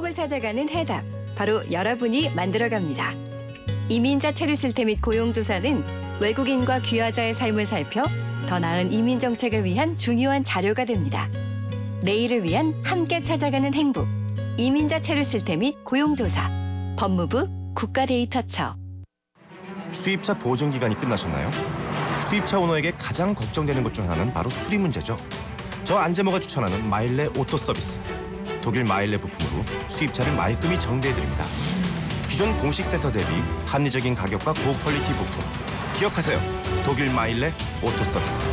행복을 찾아가는 해답. 바로 여러분이 만들어갑니다. 이민자 체류 실태 및 고용조사는 외국인과 귀화자의 삶을 살펴 더 나은 이민 정책을 위한 중요한 자료가 됩니다. 내일을 위한 함께 찾아가는 행복. 이민자 체류 실태 및 고용조사. 법무부 국가데이터처. 수입차 보증 기간이 끝나셨나요? 수입차 오너에게 가장 걱정되는 것 중 하나는 바로 수리 문제죠. 저 안재모가 추천하는 마일레 오토 서비스. 독일 마일레 부품으로 수입차를 말끔히 정비해드립니다. 기존 공식 센터 대비 합리적인 가격과 고퀄리티 부품. 기억하세요. 독일 마일레 오토 서비스.